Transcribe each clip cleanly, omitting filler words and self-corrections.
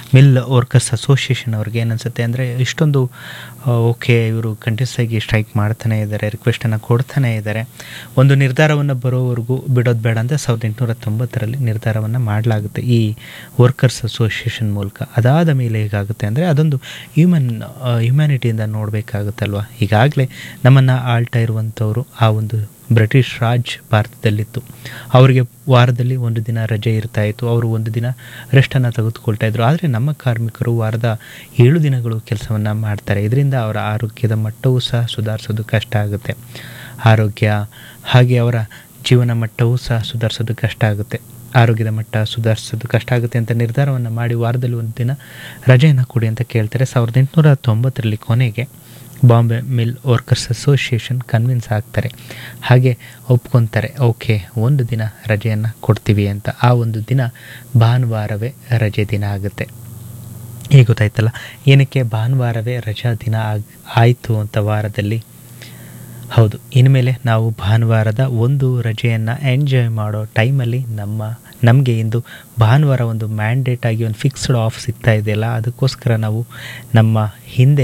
Mill workers association ಅವ್ರಿಗೆ ಏನನ್ಸುತ್ತೆ ಅಂದರೆ ಇಷ್ಟೊಂದು ಓಕೆ ಇವರು ಕಂಟಿನ್ಯೂಸ್ ಆಗಿ ಸ್ಟ್ರೈಕ್ ಮಾಡ್ತಾನೆ ಇದ್ದಾರೆ, ರಿಕ್ವೆಸ್ಟನ್ನು ಕೊಡ್ತಾನೆ ಇದ್ದಾರೆ, ಒಂದು ನಿರ್ಧಾರವನ್ನು ಬರೋವರೆಗೂ ಬಿಡೋದು ಬೇಡ ಅಂತ 1890ರಲ್ಲಿ ನಿರ್ಧಾರವನ್ನು ಮಾಡಲಾಗುತ್ತೆ ಈ ವರ್ಕರ್ಸ್ ಅಸೋಸಿಯೇಷನ್ ಮೂಲಕ. ಅದಾದ ಮೇಲೆ ಹೇಗಾಗುತ್ತೆ ಅಂದರೆ ಅದೊಂದು ಹ್ಯುಮ್ಯಾನಿಟಿಯಿಂದ ನೋಡಬೇಕಾಗುತ್ತಲ್ವ. ಈಗಾಗಲೇ ನಮ್ಮನ್ನು ಆಳ್ತಾ ಇರುವಂಥವರು ಆ ಒಂದು ಬ್ರಿಟಿಷ್ ರಾಜ್ ಭಾರತದಲ್ಲಿತ್ತು. ಅವರಿಗೆ ವಾರದಲ್ಲಿ ಒಂದು ದಿನ ರಜೆ ಇರ್ತಾಯಿತ್ತು, ಅವರು ಒಂದು ದಿನ ರೆಸ್ಟನ್ನು ತೆಗೆದುಕೊಳ್ತಾ ಇದ್ರು. ಆದರೆ ನಮ್ಮ ಕಾರ್ಮಿಕರು ವಾರದ 7 ದಿನಗಳು ಕೆಲಸವನ್ನು ಮಾಡ್ತಾರೆ. ಇದರಿಂದ ಅವರ ಆರೋಗ್ಯದ ಮಟ್ಟವೂ ಸಹ ಸುಧಾರಿಸೋದು ಕಷ್ಟ ಆಗುತ್ತೆ. ಆರೋಗ್ಯ ಹಾಗೆ ಅವರ ಜೀವನ ಮಟ್ಟವೂ ಸಹ ಸುಧಾರಿಸೋದು ಕಷ್ಟ ಆಗುತ್ತೆ. ಆರೋಗ್ಯದ ಮಟ್ಟ ಸುಧಾರಿಸೋದು ಕಷ್ಟ ಆಗುತ್ತೆ ಅಂತ ನಿರ್ಧಾರವನ್ನು ಮಾಡಿ ವಾರದಲ್ಲಿ ಒಂದು ದಿನ ರಜೆಯನ್ನು ಕೊಡಿ ಅಂತ ಕೇಳ್ತಾರೆ. 1890ರಲ್ಲಿ ಕೊನೆಗೆ Bombay mill workers association convince ಆಗ್ತಾರೆ, ಹಾಗೆ ಒಪ್ಕೊತಾರೆ. ಓಕೆ, ಒಂದು ದಿನ ರಜೆಯನ್ನು ಕೊಡ್ತೀವಿ ಅಂತ. ಆ ಒಂದು ದಿನ ಭಾನುವಾರವೇ ರಜೆ ದಿನ ಆಗುತ್ತೆ. ಈಗ ಗೊತ್ತಾಯ್ತಲ್ಲ ಏನಕ್ಕೆ ಭಾನುವಾರವೇ ರಜಾ ದಿನ ಆಯಿತು ಅಂತ ವಾರದಲ್ಲಿ. ಹೌದು, ಇನ್ಮೇಲೆ ನಾವು ಭಾನುವಾರದ ಒಂದು ರಜೆಯನ್ನು ಎಂಜಾಯ್ ಮಾಡೋ ಟೈಮಲ್ಲಿ ನಮಗೆ ಇಂದು ಭಾನುವಾರ ಒಂದು ಮ್ಯಾಂಡೇಟ್ ಆಗಿ ಒಂದು ಫಿಕ್ಸ್ಡ್ ಆಫ್ ಸಿಗ್ತಾ ಇದೆಯಲ್ಲ, ಅದಕ್ಕೋಸ್ಕರ ನಾವು ನಮ್ಮ ಹಿಂದೆ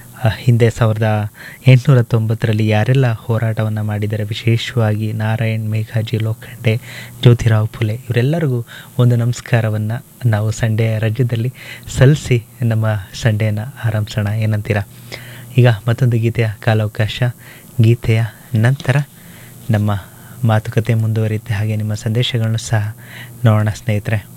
1890ರಲ್ಲಿ ಯಾರೆಲ್ಲ ಹೋರಾಟವನ್ನು ಮಾಡಿದ್ದಾರೆ, ವಿಶೇಷವಾಗಿ ನಾರಾಯಣ್ ಮೇಘಾಜಿ ಲೋಖಂಡೆ, ಜ್ಯೋತಿರಾವ್ ಫುಲೆ, ಇವರೆಲ್ಲರಿಗೂ ಒಂದು ನಮಸ್ಕಾರವನ್ನು ನಾವು ಸಂಡೇ ರಜದಲ್ಲಿ ಸಲ್ಲಿಸಿ ನಮ್ಮ ಸಂಡೇನ ಆರಂಭಿಸೋಣ. ಏನಂತೀರಾ? ಈಗ ಮತ್ತೊಂದು ಗೀತೆಯ ಕಾಲಾವಕಾಶ. ಗೀತೆಯ ನಂತರ ನಮ್ಮ ಮಾತುಕತೆ ಮುಂದುವರಿಯುತ್ತೆ, ಹಾಗೆ ನಿಮ್ಮ ಸಂದೇಶಗಳನ್ನು ಸಹ ನೋಡೋಣ ಸ್ನೇಹಿತರೆ.